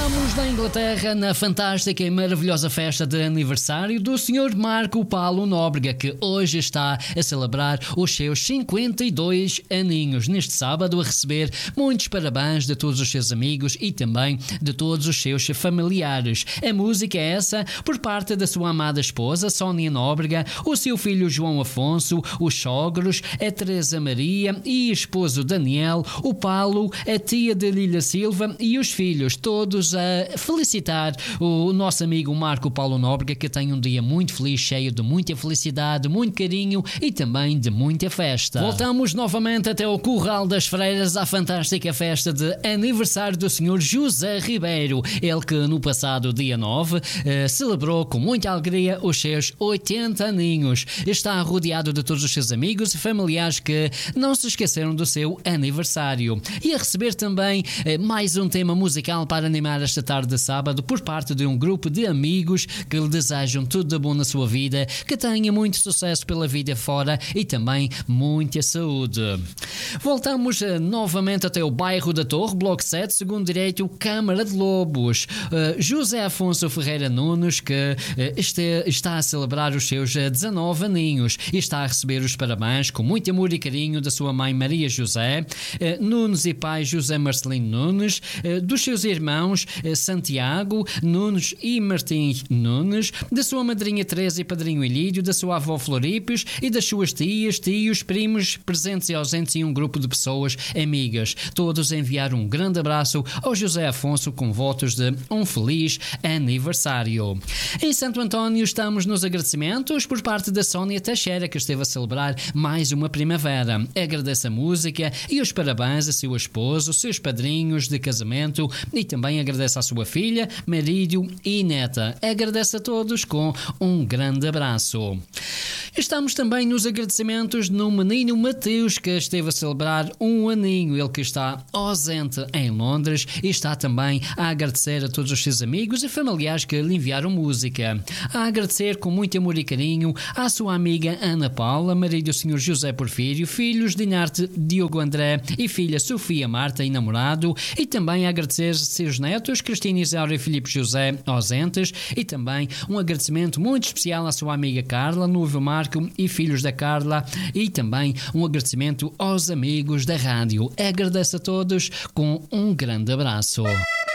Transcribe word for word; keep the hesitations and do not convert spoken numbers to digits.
Estamos na Inglaterra, na fantástica e maravilhosa festa de aniversário do senhor Marco Paulo Nóbrega, que hoje está a celebrar os seus cinquenta e dois aninhos. Neste sábado, a receber muitos parabéns de todos os seus amigos e também de todos os seus familiares. A música é essa por parte da sua amada esposa, Sónia Nóbrega, o seu filho João Afonso, os sogros, a Teresa Maria e esposo Daniel, o Paulo, a tia de Lília Silva e os filhos, todos a felicitar o nosso amigo Marco Paulo Nóbrega, que tem um dia muito feliz, cheio de muita felicidade, muito carinho e também de muita festa. Voltamos novamente até o Curral das Freiras, à fantástica festa de aniversário do senhor José Ribeiro, ele que no passado dia nove eh, celebrou com muita alegria os seus oitenta aninhos. Está rodeado de todos os seus amigos e familiares que não se esqueceram do seu aniversário. E a receber também eh, mais um tema musical para animar esta tarde de sábado por parte de um grupo de amigos que lhe desejam tudo de bom na sua vida, que tenha muito sucesso pela vida fora e também muita saúde. Voltamos uh, novamente até o bairro da Torre, Bloco sete, segundo direito, Câmara de Lobos. Uh, José Afonso Ferreira Nunes, que uh, este, está a celebrar os seus uh, dezanove aninhos e está a receber os parabéns com muito amor e carinho da sua mãe Maria José, uh, Nunes e pai José Marcelino Nunes, uh, dos seus irmãos Santiago Nunes e Martim Nunes, da sua madrinha Teresa e padrinho Elídio, da sua avó Floripes e das suas tias, tios, primos, presentes e ausentes e um grupo de pessoas amigas. Todos enviaram um grande abraço ao José Afonso com votos de um feliz aniversário. Em Santo António estamos nos agradecimentos por parte da Sónia Teixeira, que esteve a celebrar mais uma primavera. Agradece a música e os parabéns a seu esposo, seus padrinhos de casamento e também agradece à sua filha, marido e neta. Agradece a todos com um grande abraço. Estamos também nos agradecimentos no menino Mateus, que esteve a celebrar um aninho, ele que está ausente em Londres e está também a agradecer a todos os seus amigos e familiares que lhe enviaram música. A agradecer com muito amor e carinho à sua amiga Ana Paula, marido do senhor José Porfírio, filhos de Inarte Diogo André e filha Sofia Marta e namorado, e também a agradecer seus netos Cristina Isaura e Filipe José ausentes, e também um agradecimento muito especial à sua amiga Carla, noivo Marco e filhos da Carla, e também um agradecimento aos amigos da rádio. Agradeço a todos com um grande abraço.